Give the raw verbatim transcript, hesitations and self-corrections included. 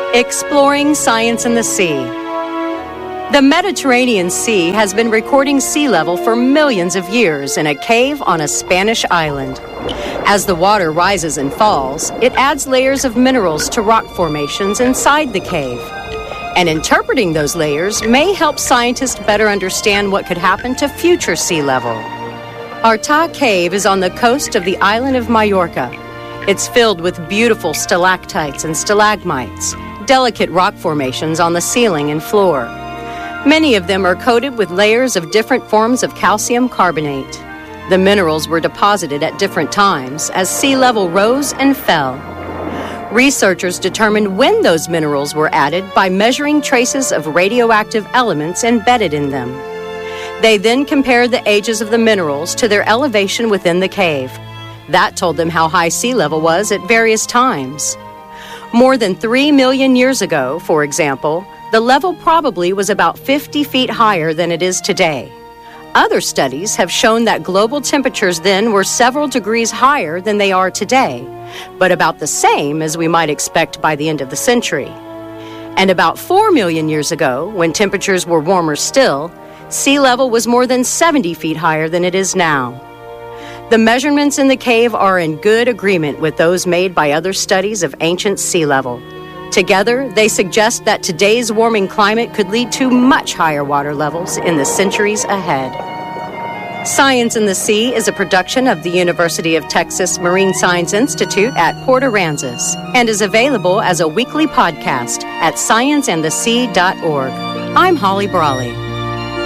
Exploring Science in the Sea. The Mediterranean Sea has been recording sea level for millions of years in a cave on a Spanish island. As the water rises and falls, it adds layers of minerals to rock formations inside the cave. And interpreting those layers may help scientists better understand what could happen to future sea level. Artà Cave is on the coast of the island of Majorca. It's filled with beautiful stalactites and stalagmites, delicate rock formations on the ceiling and floor. Many of them are coated with layers of different forms of calcium carbonate. The minerals were deposited at different times as sea level rose and fell. Researchers determined when those minerals were added by measuring traces of radioactive elements embedded in them. They then compared the ages of the minerals to their elevation within the cave. That told them how high sea level was at various times. More than three million years ago, for example, the level probably was about fifty feet higher than it is today. Other studies have shown that global temperatures then were several degrees higher than they are today, but about the same as we might expect by the end of the century. And about four million years ago, when temperatures were warmer still, sea level was more than seventy feet higher than it is now. The measurements in the cave are in good agreement with those made by other studies of ancient sea level. Together, they suggest that today's warming climate could lead to much higher water levels in the centuries ahead. Science in the Sea is a production of the University of Texas Marine Science Institute at Port Aransas and is available as a weekly podcast at science and the sea dot org. I'm Holly Brawley.